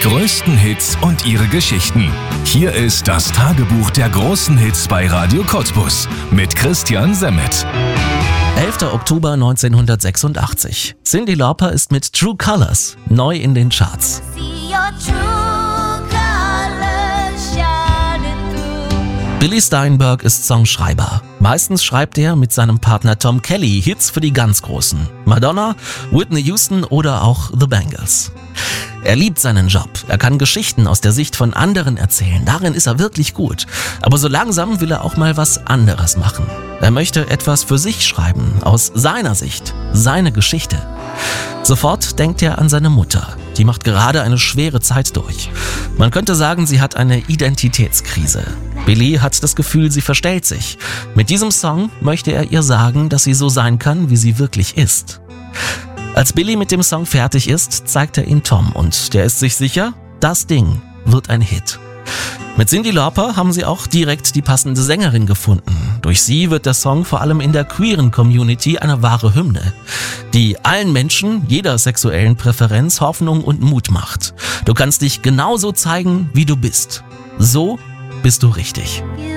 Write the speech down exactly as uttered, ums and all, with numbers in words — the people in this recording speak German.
größten Hits und ihre Geschichten. Hier ist das Tagebuch der großen Hits bei Radio Cottbus mit Christian Semmet. elfter Oktober neunzehnhundertsechsundachtzig. Cyndi Lauper ist mit True Colors neu in den Charts. Billy Steinberg ist Songschreiber. Meistens schreibt er mit seinem Partner Tom Kelly Hits für die ganz Großen. Madonna, Whitney Houston oder auch The Bangles. Er liebt seinen Job. Er kann Geschichten aus der Sicht von anderen erzählen. Darin ist er wirklich gut. Aber so langsam will er auch mal was anderes machen. Er möchte etwas für sich schreiben, aus seiner Sicht, seine Geschichte. Sofort denkt er an seine Mutter. Die macht gerade eine schwere Zeit durch. Man könnte sagen, sie hat eine Identitätskrise. Billy hat das Gefühl, sie verstellt sich. Mit diesem Song möchte er ihr sagen, dass sie so sein kann, wie sie wirklich ist. Als Billy mit dem Song fertig ist, zeigt er ihn Tom und der ist sich sicher, das Ding wird ein Hit. Mit Cyndi Lauper haben sie auch direkt die passende Sängerin gefunden. Durch sie wird der Song vor allem in der queeren Community eine wahre Hymne, die allen Menschen, jeder sexuellen Präferenz, Hoffnung und Mut macht. Du kannst dich genauso zeigen, wie du bist. So bist du richtig.